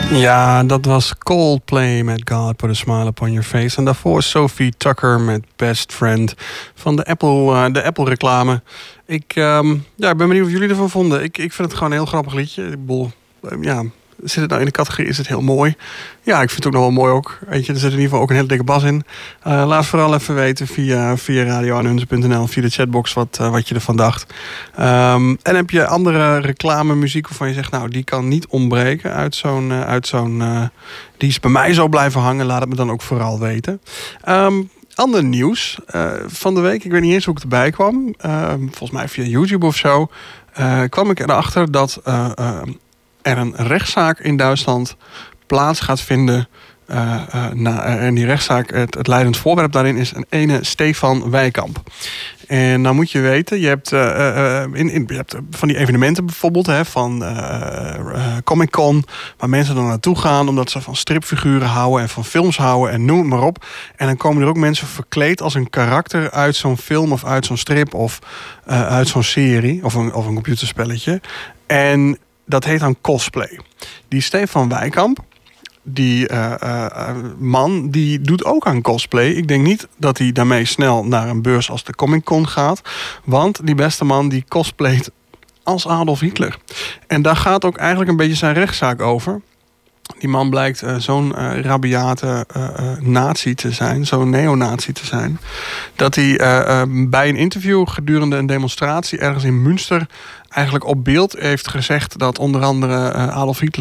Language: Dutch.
Ja, dat was Coldplay met God Put a Smile Upon Your Face. En daarvoor Sophie Tucker met Best Friend van de Apple reclame. Ik ben benieuwd wat jullie ervan vonden. Ik vind het gewoon een heel grappig liedje. Ik bedoel, zit het nou in de categorie, is het heel mooi? Ja, ik vind het ook nog wel mooi ook. Weet je, er zit in ieder geval ook een hele dikke bas in. Laat vooral even weten via radioanhunze.nl, via de chatbox wat je ervan dacht. En heb je andere reclamemuziek waarvan je zegt, nou, die kan niet ontbreken uit zo'n die is bij mij zo blijven hangen. Laat het me dan ook vooral weten. Ander nieuws van de week. Ik weet niet eens hoe ik erbij kwam. Volgens mij via YouTube of zo. Kwam ik erachter dat er een rechtszaak in Duitsland plaats gaat vinden. En die rechtszaak, het leidend voorwerp daarin is een ene Stefan Wijkamp. En nou moet je weten, je hebt van die evenementen bijvoorbeeld, van Comic Con, waar mensen dan naartoe gaan omdat ze van stripfiguren houden en van films houden en noem het maar op. En dan komen er ook mensen verkleed als een karakter uit zo'n film of uit zo'n strip of uit zo'n serie of een computerspelletje. En dat heet dan cosplay. Die Stefan Wijkamp, die man, die doet ook aan cosplay. Ik denk niet dat hij daarmee snel naar een beurs als de Comic Con gaat. Want die beste man die cosplayt als Adolf Hitler. En daar gaat ook eigenlijk een beetje zijn rechtszaak over. Die man blijkt zo'n rabiate nazi te zijn, zo'n neonazi te zijn, dat hij bij een interview gedurende een demonstratie ergens in Münster eigenlijk op beeld heeft gezegd dat onder andere Adolf Hitler